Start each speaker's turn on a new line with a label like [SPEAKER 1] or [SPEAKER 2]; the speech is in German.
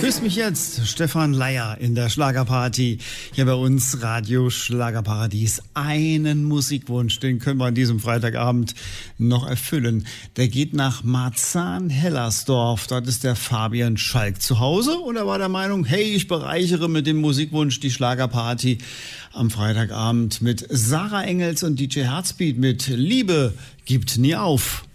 [SPEAKER 1] Grüß mich jetzt, Stefan Leier in der Schlagerparty. Hier bei uns Radio Schlagerparadies. Einen Musikwunsch, den können wir an diesem Freitagabend noch erfüllen. Der geht nach Marzahn-Hellersdorf. Dort ist der Fabian Schalk zu Hause und er war der Meinung, hey, ich bereichere mit dem Musikwunsch die Schlagerparty am Freitagabend mit Sarah Engels und DJ Heartbeat mit Liebe gibt nie auf.